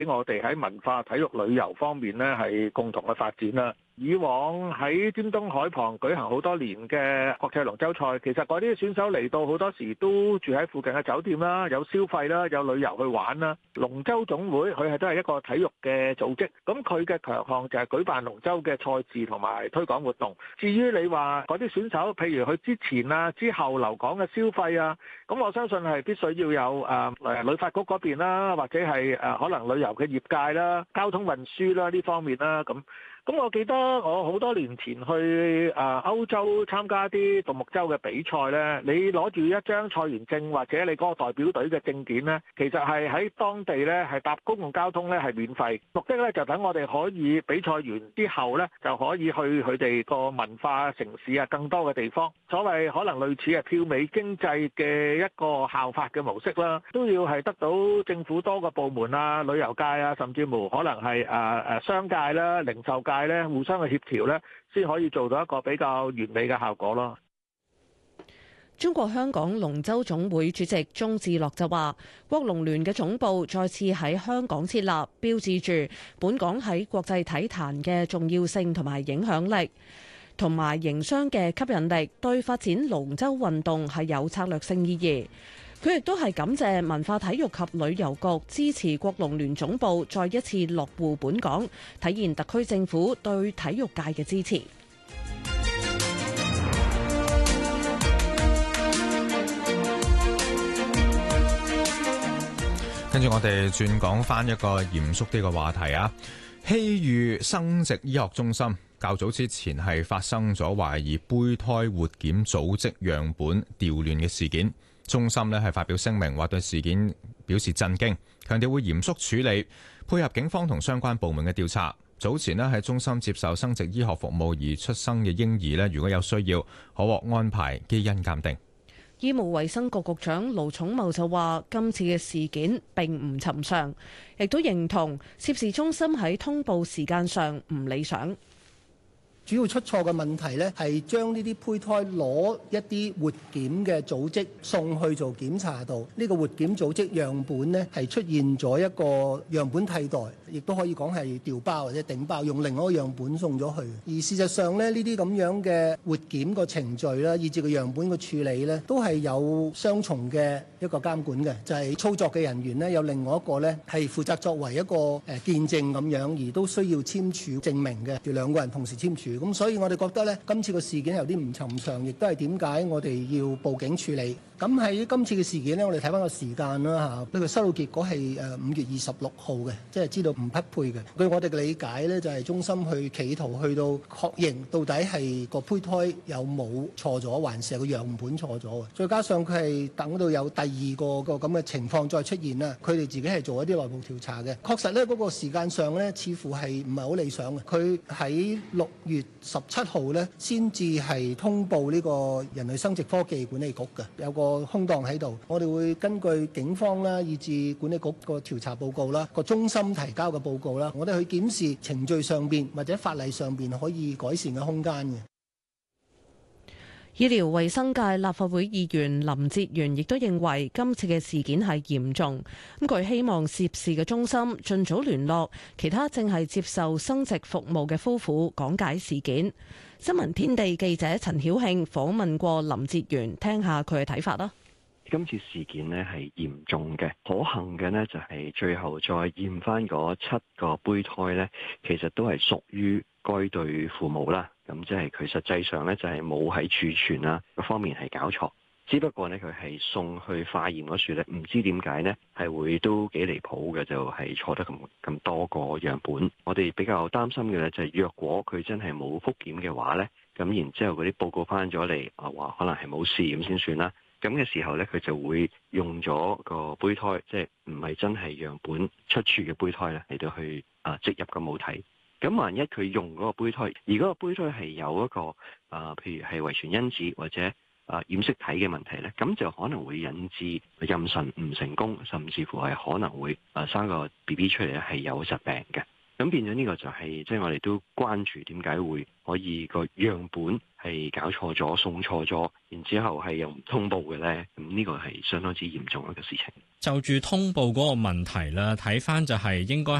我哋喺文化、體育、旅遊方面咧係共同嘅發展啦。以往喺尖東海旁舉行好多年嘅國際龍舟賽，其實嗰啲選手嚟到好多時都住喺附近嘅酒店啦，有消費啦，有旅遊去玩啦。龍舟總會佢係都係一個體育嘅組織，咁佢嘅強項就係舉辦龍舟嘅賽事同埋推廣活動。至於你話嗰啲選手，譬如佢之前啊、之後留港嘅消費啊，咁我相信係必須要有旅發局嗰邊啦，或者係可能旅遊嘅業界啦、交通運輸啦呢方面啦咁。咁我記得我好多年前去歐洲參加啲獨木舟嘅比賽呢，你攞住一張賽員證或者你嗰個代表隊嘅證件呢，其實係喺當地呢係搭公共交通呢係免費，目的呢就等我哋可以比賽完之後呢就可以去佢哋個文化城市啊更多嘅地方，所謂可能類似票美經濟嘅一個效法嘅模式啦，都要係得到政府多個部門啊、旅遊界啊，甚至乎可能係商界啦、零售界咧互相嘅協調咧，先可以做到一個比較完美嘅效果咯。 中國香港龍舟總會主席鍾志樂就話，國龍聯嘅總部再次喺香港設立，標誌住本港喺國際體壇嘅重要性同埋影響力，同埋營商嘅吸引力，對發展龍舟運動係有策略性意義。佢亦都係感謝文化體育及旅遊局支持國龍聯總部再一次落戶本港，體現特區政府對體育界嘅支持。 跟住我哋轉講翻一個嚴肅啲嘅話題啊，希裕生殖醫學中心較早之前係發生咗懷疑胚胎活檢組織樣本調亂嘅事件。中心呢係發表聲明，話對事件表示震驚，強調會嚴肅處理，配合警方同相關部門嘅調查。早前呢喺中心接受生殖醫學服務而出生嘅嬰兒呢，如果有需要，可獲安排基因鑑定。 醫務衛生局局長盧寵茂就話：今次嘅事件並唔尋常，亦都認同涉事中心喺通報時間上唔理想。 主要出錯嘅問題呢，係將呢啲胚胎攞一啲活檢嘅組織送去做檢查度。呢個活檢組織樣本呢，係出現咗一個樣本替代，亦都可以講係調包或者頂包，用另外一個樣本送咗去。而事實上呢，呢啲咁樣嘅活檢個程序啦，以至個樣本嘅處理呢，都係有雙重嘅一個監管嘅，就係操作嘅人員呢，有另外一個呢，係負責作為一個見證咁樣，而都需要簽署證明嘅，要兩個人同時簽署。咁所以我哋覺得呢，今次個事件有啲唔尋常，亦都係點解我哋要報警處理。咁喺今次嘅事件呢，我哋睇翻個時間啦嚇，呢個收到結果係5月26號嘅，即係知道唔匹配嘅。據我哋嘅理解呢，就係中心去企圖去到確認到底係個胚胎有冇錯咗，還是係個樣本錯咗嘅。再加上佢係等到有第二個咁嘅情況再出現啦，佢哋自己係做一啲內部調查嘅。確實呢，嗰個時間上呢，似乎係唔係好理想嘅。佢喺6月17號呢，先至係通報呢個人類生殖科技管理局嘅，有個空檔喺度。我哋會根據警方啦，以至管理局個調查報告啦，個中心提交嘅報告啦，我哋去檢視程序上邊或者法例上邊可以改善嘅空間嘅。 醫療衛生界立法會議員林哲玄亦都認為今次嘅事件係嚴重，咁佢希望涉事嘅中心盡早聯絡其他正係接受生殖服務嘅夫婦講解事件。新聞天地記者陳曉慶訪問過林哲玄，聽下佢嘅睇法啦。 今次事件呢係嚴重嘅，可幸嘅呢就係最後再驗翻嗰7個胚胎呢，其實都係屬於該對父母啦。咁即係佢實際上呢，就係冇喺儲存啊嗰方面係搞錯，只不過呢，佢係送去化驗嗰處呢，唔知點解呢係會都幾離譜嘅，就係錯得咁多個樣本。我哋比較擔心嘅呢，就係若果佢真係冇復檢嘅話呢，咁然之後嗰啲報告翻咗嚟話可能係冇事咁先算啦。咁嘅時候呢，佢就會用咗個胚胎，即係唔係真係樣本出處嘅胚胎咧嚟到去植入個母體。咁萬一佢用嗰個胚胎，而嗰個胚胎係有一個譬如係遺傳因子或者染色體嘅問題咧，咁就可能會引致妊娠唔成功，甚至乎係可能會生個 BB 出嚟咧係有疾病嘅。咁變咗呢個就係即係我哋都關注點解會可以個樣本係搞錯咗、送錯咗，然之後係又唔通報嘅咧，咁呢個係相當之嚴重一個事情。 就住通報嗰個問題啦，睇翻就係應該